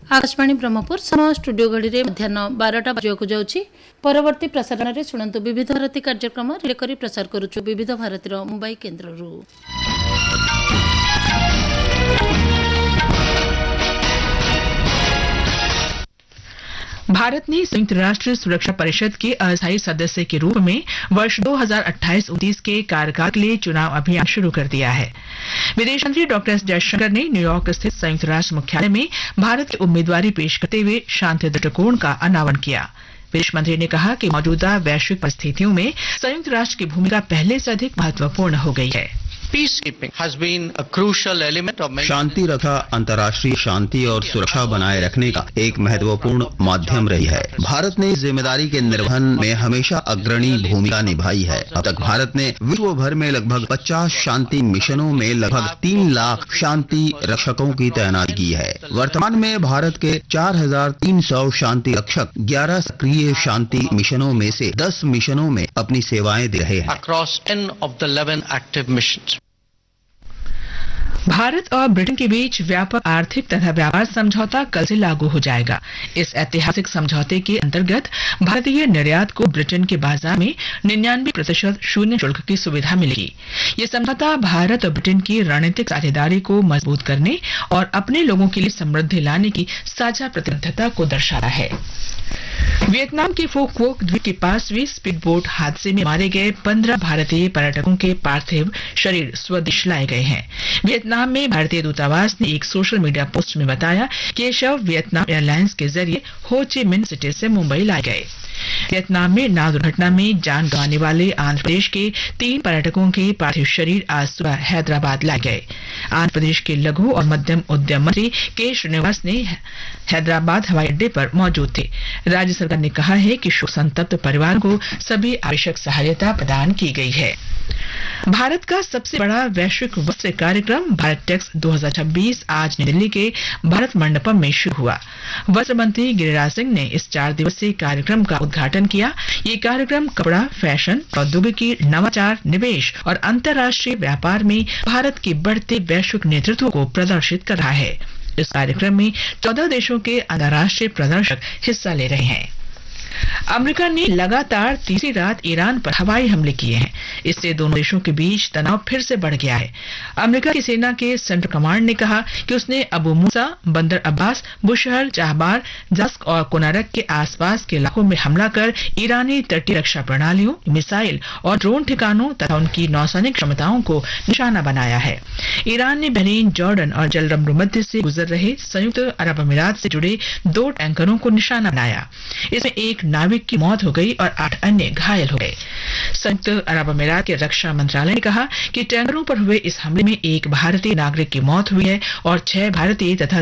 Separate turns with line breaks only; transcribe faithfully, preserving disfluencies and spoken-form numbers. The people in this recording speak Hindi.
आकाशवाणी ब्रह्मपुर समय स्टूडियो घड़ी मध्याह्न बारटा बजाक जाऊँगी। परवर्ती प्रसारण में शुणु विविध भारती कार्यक्रम रिले करी प्रसार करुछु विविध भारतीर मुंबई केन्द्ररू।
भारत ने संयुक्त राष्ट्र सुरक्षा परिषद के अस्थायी सदस्य के रूप में वर्ष दो हज़ार अट्ठाईस उनतीस के कार्यकाल के लिए चुनाव अभियान शुरू कर दिया है। विदेश मंत्री डॉक्टर एस जयशंकर ने न्यूयॉर्क स्थित संयुक्त राष्ट्र मुख्यालय में भारत की उम्मीदवारी पेश करते हुए शांति दृष्टिकोण का अनावरण किया। विदेश मंत्री ने कहा कि मौजूदा वैश्विक परिस्थितियों में संयुक्त राष्ट्र की भूमिका पहले से अधिक महत्वपूर्ण हो गई है।
शांति रक्षा अंतर्राष्ट्रीय शांति और सुरक्षा बनाए रखने का एक महत्वपूर्ण माध्यम रही है। भारत ने इस जिम्मेदारी के निर्वहन में हमेशा अग्रणी भूमिका निभाई है। अब तक भारत ने विश्व भर में लगभग पचास शांति मिशनों में लगभग तीन लाख शांति रक्षकों की तैनाती की है। वर्तमान में भारत के चार हजार तीन सौ शांति रक्षक ग्यारह सक्रिय शांति मिशनों में से दस मिशनों में अपनी सेवाएं दे रहे हैं।
भारत और ब्रिटेन के बीच व्यापक आर्थिक तथा व्यापार समझौता कल से लागू हो जाएगा। इस ऐतिहासिक समझौते के अंतर्गत भारतीय निर्यात को ब्रिटेन के बाजार में निन्यानवे प्रतिशत शून्य शुल्क की सुविधा मिलेगी। ये समझौता भारत और ब्रिटेन की रणनीतिक साझेदारी को मजबूत करने और अपने लोगों के लिए समृद्धि लाने की साझा प्रतिबद्धता को दर्शाता है। वियतनाम के फो क्वोक द्वीप के पास हुए स्पीड बोट हादसे में मारे गए पंद्रह भारतीय पर्यटकों के पार्थिव शरीर स्वदेश लाए गए हैं। वियतनाम में भारतीय दूतावास ने एक सोशल मीडिया पोस्ट में बताया कि ये शव वियतनाम एयरलाइंस के जरिए हो ची मिन्ह सिटी से मुंबई लाए गए। वियतनाम में नाव दुर्घटना में जान गंवाने वाले आंध्र प्रदेश के तीन पर्यटकों के पार्थिव शरीर आज सुबह हैदराबाद लाए गए। आंध्र प्रदेश के लघु और मध्यम उद्यम मंत्री के श्रीनिवास ने हैदराबाद हवाई अड्डे पर मौजूद थे। राज्य सरकार ने कहा है कि शोक संतप्त परिवार को सभी आवश्यक सहायता प्रदान की गई है। भारत का सबसे बड़ा वैश्विक वस्त्र कार्यक्रम भारत टेक्स दो हज़ार छब्बीस आज नई दिल्ली के भारत मंडपम में शुरू हुआ। वस्त्र मंत्री गिरिराज सिंह ने इस चार दिवसीय कार्यक्रम का उद्घाटन किया। ये कार्यक्रम कपड़ा, फैशन, प्रौद्योगिकी, नवाचार, निवेश और अंतर्राष्ट्रीय व्यापार में भारत के बढ़ते वैश्विक नेतृत्व को प्रदर्शित कर रहा है। इस कार्यक्रम में चौदह देशों के अंतर्राष्ट्रीय प्रदर्शक हिस्सा ले रहे हैं। अमेरिका ने लगातार तीसरी रात ईरान पर हवाई हमले किए हैं। इससे दोनों देशों के बीच तनाव फिर से बढ़ गया है। अमेरिका की सेना के सेंट्रल कमांड ने कहा कि उसने अबू मूसा, बंदर अब्बास, बुशहर, चाहबार, जस्क और कोनारक के आसपास के इलाकों में हमला कर ईरानी तटीय रक्षा प्रणालियों, मिसाइल और ड्रोन ठिकानों तथा उनकी नौसैनिक क्षमताओं को निशाना बनाया है। ईरान ने बहरीन, जॉर्डन और जलरमरूमध्य से गुजर रहे संयुक्त अरब अमीरात से जुड़े दो टैंकरों को निशाना बनाया। इसमें एक नाविक की मौत हो गई और आठ अन्य घायल हो गए। संयुक्त अरब अमीरात के रक्षा मंत्रालय ने कहा कि टैंकरों पर हुए इस हमले में एक भारतीय नागरिक की मौत हुई है और छह भारतीय तथा